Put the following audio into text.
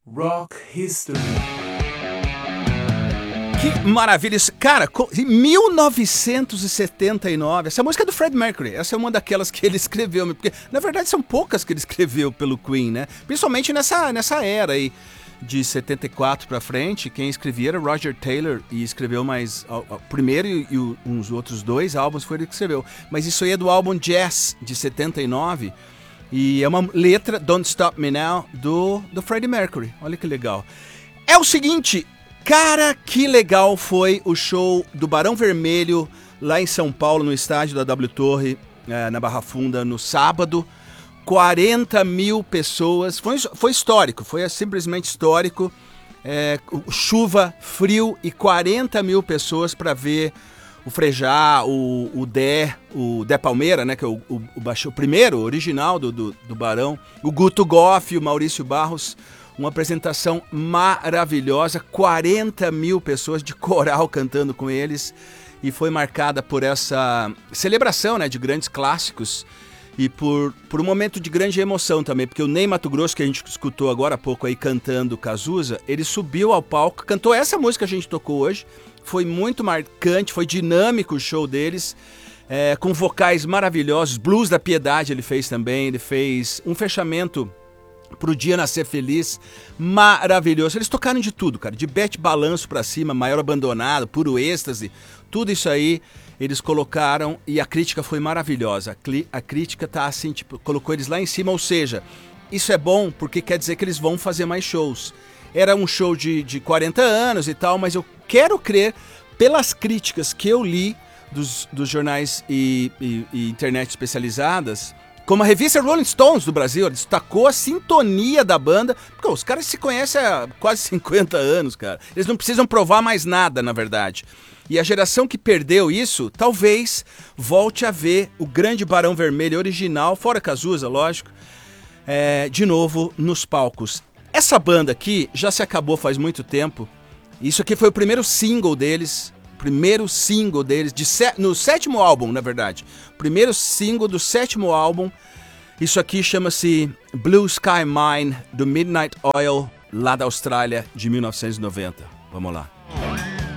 Rock History. Que maravilha isso. Cara, em 1979, essa música é do Freddie Mercury, essa é uma daquelas que ele escreveu, porque na verdade são poucas que ele escreveu pelo Queen, né? Principalmente nessa era aí de 74 pra frente, quem escrevia era Roger Taylor e escreveu mais o primeiro e uns outros dois álbuns foi ele que escreveu. Mas isso aí é do álbum Jazz de 79 e é uma letra, Don't Stop Me Now, do Freddie Mercury. Olha que legal. É o seguinte, cara, que legal foi o show do Barão Vermelho lá em São Paulo, no estádio da W Torre, na Barra Funda, no sábado. 40 mil pessoas, foi histórico, foi simplesmente histórico, chuva, frio e 40 mil pessoas para ver o Frejá, o Dé Palmeira, né, que é o primeiro, original do Barão, o Guto Goff, o Maurício Barros, uma apresentação maravilhosa, 40 mil pessoas de coral cantando com eles, e foi marcada por essa celebração, né, de grandes clássicos, e por um momento de grande emoção também, porque o Ney Matogrosso, que a gente escutou agora há pouco aí cantando Cazuza, ele subiu ao palco, cantou essa música que a gente tocou hoje, foi muito marcante, foi dinâmico o show deles, com vocais maravilhosos, Blues da Piedade ele fez também, ele fez um fechamento pro Dia Nascer Feliz, maravilhoso. Eles tocaram de tudo, cara, de Bete Balanço pra cima, Maior Abandonado, Puro Êxtase, tudo isso aí eles colocaram e a crítica foi maravilhosa. A crítica tá assim, tipo, colocou eles lá em cima, ou seja, isso é bom porque quer dizer que eles vão fazer mais shows. Era um show de 40 anos e tal, mas eu quero crer, pelas críticas que eu li dos jornais e internet especializadas, como a revista Rolling Stones do Brasil, destacou a sintonia da banda, porque os caras se conhecem há quase 50 anos, cara. Eles não precisam provar mais nada, na verdade. E a geração que perdeu isso, talvez volte a ver o grande Barão Vermelho original, fora Cazuza, lógico, de novo nos palcos. Essa banda aqui já se acabou faz muito tempo. Isso aqui foi o primeiro single deles, no sétimo álbum, na verdade. Primeiro single do sétimo álbum. Isso aqui chama-se Blue Sky Mine, do Midnight Oil, lá da Austrália, de 1990. Vamos lá.